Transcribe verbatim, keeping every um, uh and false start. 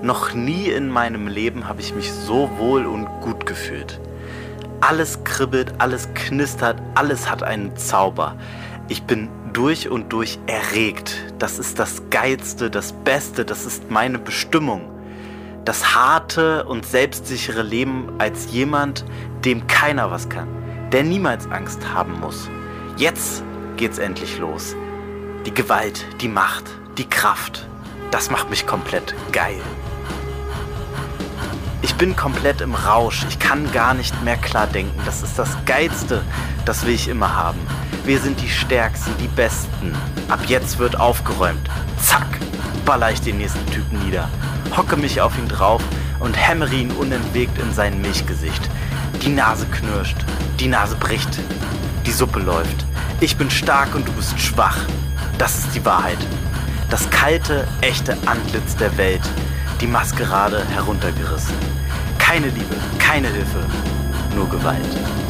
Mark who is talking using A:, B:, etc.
A: Noch nie in meinem Leben habe ich mich so wohl und gut gefühlt. Alles kribbelt, alles knistert, alles hat einen Zauber. Ich bin durch und durch erregt. Das ist das Geilste, das Beste, das ist meine Bestimmung. Das harte und selbstsichere Leben als jemand, dem keiner was kann, der niemals Angst haben muss. Jetzt geht's endlich los. Die Gewalt, die Macht, die Kraft, das macht mich komplett geil. Ich bin komplett im Rausch, ich kann gar nicht mehr klar denken. Das ist das Geilste, das will ich immer haben. Wir sind die Stärksten, die Besten. Ab jetzt wird aufgeräumt. Zack, baller ich den nächsten Typen nieder. Hocke mich auf ihn drauf und hämmere ihn unentwegt in sein Milchgesicht. Die Nase knirscht, die Nase bricht, die Suppe läuft. Ich bin stark und du bist schwach. Das ist die Wahrheit. Das kalte, echte Antlitz der Welt. Die Maskerade heruntergerissen. Keine Liebe, keine Hilfe, nur Gewalt.